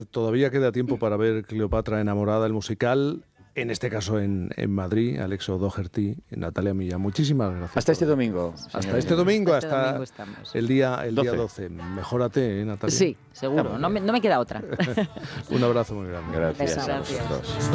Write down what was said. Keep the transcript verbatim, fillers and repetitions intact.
Todavía queda tiempo para ver Cleopatra enamorada, el musical, en este caso en, en Madrid, Alexo Doherty, Natalia Millán. Muchísimas gracias. Hasta este domingo. Hasta este domingo, Hasta este hasta domingo estamos. el día, el día doce. doce. Mejórate, ¿eh, Natalia? Sí, seguro. No me, no me queda otra. Un abrazo muy grande. Gracias Beso. a vosotros.